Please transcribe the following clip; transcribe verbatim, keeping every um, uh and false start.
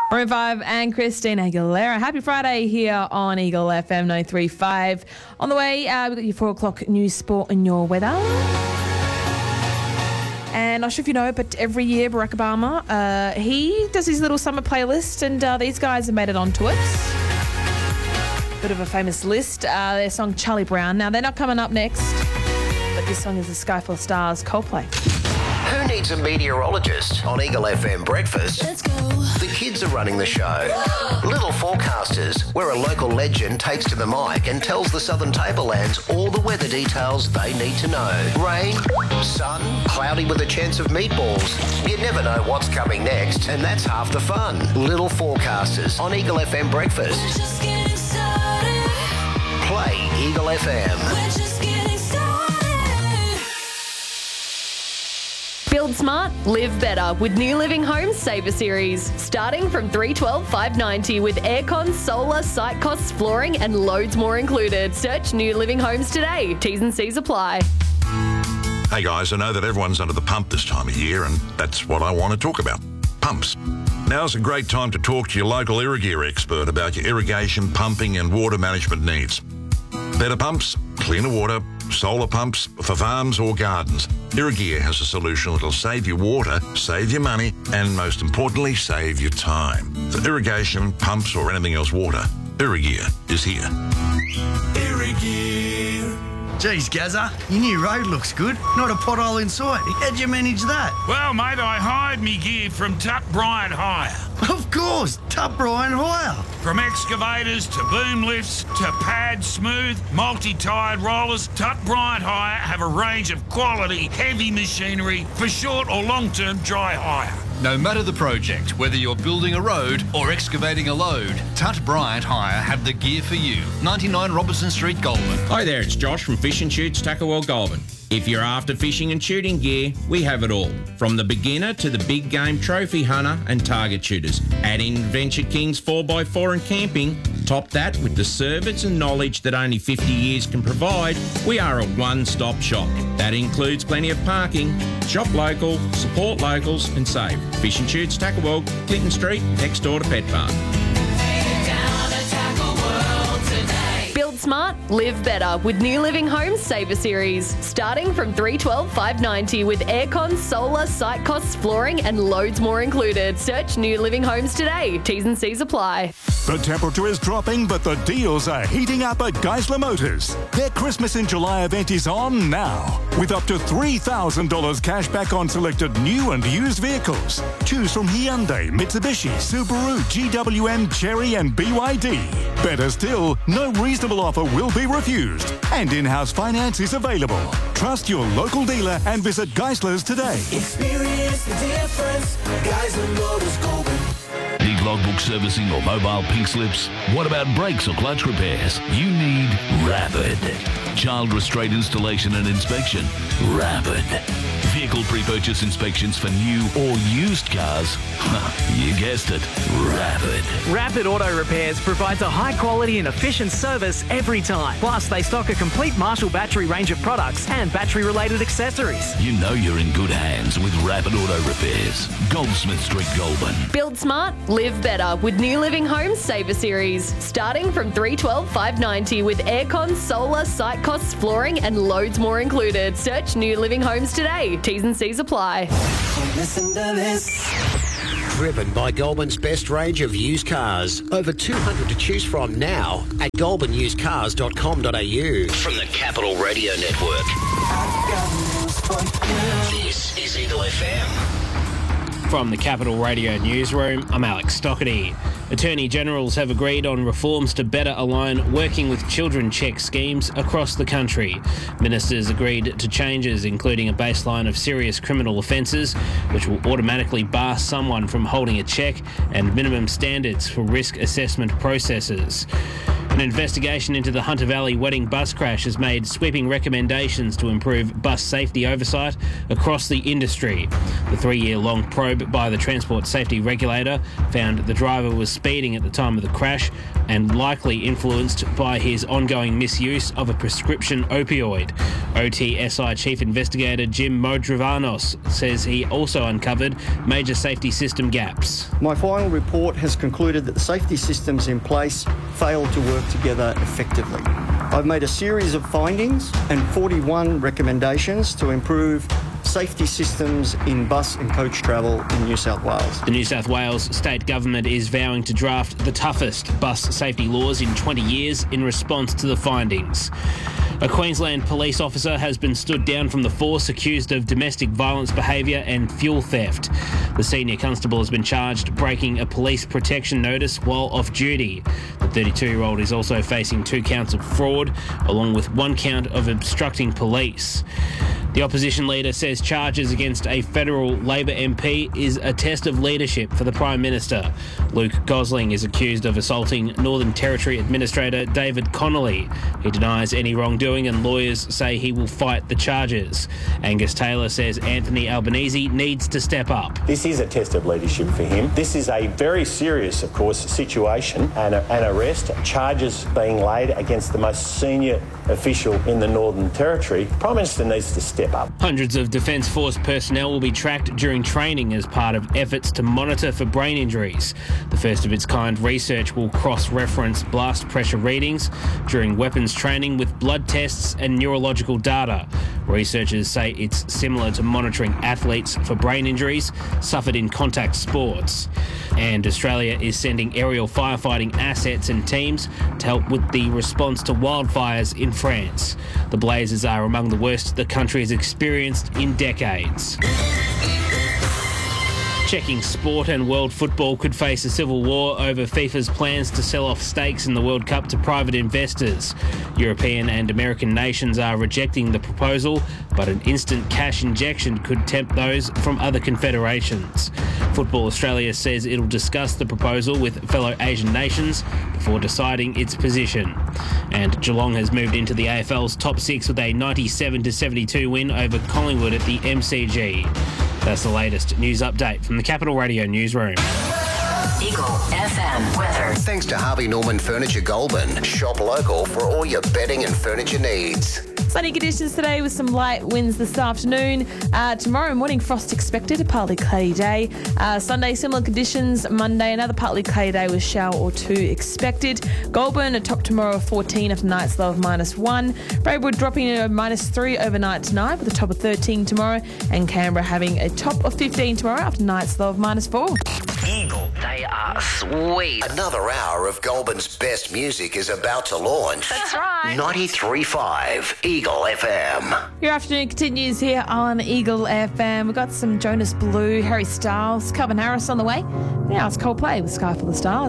Maroon five and Christina Aguilera. Happy Friday here on Eagle F M ninety-three point five. On the way, uh, we've got your four o'clock news, sport and your weather. And not sure if you know, but every year Barack Obama, uh, he does his little summer playlist, and uh, these guys have made it onto it. Bit of a famous list. Uh, their song Charlie Brown. Now, they're not coming up next, but this song is the Sky Full of Stars, Coldplay. Who needs a meteorologist on Eagle F M Breakfast? Let's go. The kids are running the show. Little Forecasters, where a local legend takes to the mic and tells the Southern Tablelands all the weather details they need to know. Rain, sun, cloudy with a chance of meatballs. You never know what's coming next, and that's half the fun. Little Forecasters on Eagle F M Breakfast. We're just getting started. Play Eagle F M. We're just getting started. Build smart, live better with New Living Homes Saver Series. Starting from three twelve five ninety with aircon, solar, site costs, flooring and loads more included. Search New Living Homes today. T's and C's apply. Hey guys, I know that everyone's under the pump this time of year, and that's what I want to talk about. Pumps. Now's a great time to talk to your local Irrigear expert about your irrigation, pumping and water management needs. Better pumps, cleaner water, solar pumps for farms or gardens. Irrigear has a solution that'll save you water, save you money, and most importantly, save you time. For irrigation, pumps or anything else water, Irrigear is here. Irrigear. Geez, Gazza, your new road looks good. Not a pothole in sight. How'd you manage that? Well, mate, I hired me gear from Tut Bryant Hire. Of course, Tut Bryant Hire. From excavators to boom lifts to pad smooth, multi-tired rollers, Tut Bryant Hire have a range of quality, heavy machinery for short or long-term dry hire. No matter the project, whether you're building a road or excavating a load, Tut Bryant Hire have the gear for you. ninety-nine Robertson Street, Goulburn. Hi there, it's Josh from Fish and Shoots, Tuckerwell, Goulburn. If you're after fishing and shooting gear, we have it all. From the beginner to the big game trophy hunter and target shooters. Add in Venture Kings four by four and camping. Top that with the service and knowledge that only fifty years can provide. We are a one-stop shop. That includes plenty of parking. Shop local, support locals and save. Fish and Shoots, Tuckerwell, Clinton Street, next door to Pet Park. Build smart, live better with New Living Homes Saver Series. Starting from three twelve five ninety with aircon, solar, site costs, flooring and loads more included. Search New Living Homes today. T's and C's apply. The temperature is dropping, but the deals are heating up at Geisler Motors. Their Christmas in July event is on now, with up to three thousand dollars cash back on selected new and used vehicles. Choose from Hyundai, Mitsubishi, Subaru, G W M, Chery and B Y D. Better still, no reasonable offer will be refused, and in-house finance is available. Trust your local dealer and visit Geisler's today. Experience the difference. Geisler Motors, Goulburn. Need logbook servicing or mobile pink slips? What about brakes or clutch repairs? You need Rapid. Child restraint installation and inspection? Rapid. Vehicle pre-purchase inspections for new or used cars? You guessed it, Rapid. Rapid Auto Repairs provides a high quality and efficient service every time. Plus, they stock a complete Marshall battery range of products and battery-related accessories. You know you're in good hands with Rapid Auto Repairs. Goldsmith Street, Goulburn. Build smart, live better with New Living Homes Saver Series. Starting from three twelve five ninety with aircon, solar, site costs, flooring and loads more included. Search New Living Homes today. T's and C's apply. Listen to this. Driven by Goulburn's best range of used cars. Over two hundred to choose from now at goulburn used cars dot com dot a u. From the Capital Radio Network. This is Eagle F M. From the Capital Radio Newsroom, I'm Alex Stockerty. Attorney Generals have agreed on reforms to better align working with children check schemes across the country. Ministers agreed to changes including a baseline of serious criminal offences, which will automatically bar someone from holding a check, and minimum standards for risk assessment processes. An investigation into the Hunter Valley wedding bus crash has made sweeping recommendations to improve bus safety oversight across the industry. The three-year-long probe by the Transport Safety Regulator found the driver was speeding at the time of the crash and likely influenced by his ongoing misuse of a prescription opioid. O T S I Chief Investigator Jim Modravanos says he also uncovered major safety system gaps. My final report has concluded that the safety systems in place failed to work together effectively. I've made a series of findings and forty-one recommendations to improve safety systems in bus and coach travel in New South Wales. The New South Wales state government is vowing to draft the toughest bus safety laws in twenty years in response to the findings. A Queensland police officer has been stood down from the force accused of domestic violence behaviour and fuel theft. The senior constable has been charged breaking a police protection notice while off duty. The thirty-two-year-old is also facing two counts of fraud, along with one count of obstructing police. The opposition leader says charges against a federal Labor M P is a test of leadership for the Prime Minister. Luke Gosling is accused of assaulting Northern Territory Administrator David Connolly. He denies any wrongdoing and lawyers say he will fight the charges. Angus Taylor says Anthony Albanese needs to step up. This is a test of leadership for him. This is a very serious, of course, situation and a, an arrest, charges being laid against the most senior official in the Northern Territory. Prime Minister needs to step up. Hundreds of Defence Force personnel will be tracked during training as part of efforts to monitor for brain injuries. The first of its kind research will cross-reference blast pressure readings during weapons training with blood tests and neurological data. Researchers say it's similar to monitoring athletes for brain injuries suffered in contact sports. And Australia is sending aerial firefighting assets and teams to help with the response to wildfires in France. The blazes are among the worst the country has experienced in decades. Checking sport and world football could face a civil war over FIFA's plans to sell off stakes in the World Cup to private investors. European and American nations are rejecting the proposal, but an instant cash injection could tempt those from other confederations. Football Australia says it'll discuss the proposal with fellow Asian nations before deciding its position. And Geelong has moved into the A F L's top six with a ninety-seven to seventy-two win over Collingwood at the M C G. That's the latest news update from the Capital Radio newsroom. Eagle F M weather. Thanks to Harvey Norman Furniture Goulburn. Shop local for all your bedding and furniture needs. Sunny conditions today with some light winds this afternoon. Uh, tomorrow morning, frost expected, a partly cloudy day. Uh, Sunday, similar conditions. Monday, another partly cloudy day with shower or two expected. Goulburn, a top tomorrow of fourteen after night's low of minus one. Braidwood dropping to minus three overnight tonight with a top of thirteen tomorrow. And Canberra having a top of fifteen tomorrow after night's low of minus four. Eagle. They are sweet. Another hour of Goulburn's best music is about to launch. That's right. ninety-three point five Eagle F M. Your afternoon continues here on Eagle F M. We've got some Jonas Blue, Harry Styles, Calvin Harris on the way. Now it's Coldplay with Sky Full of Stars.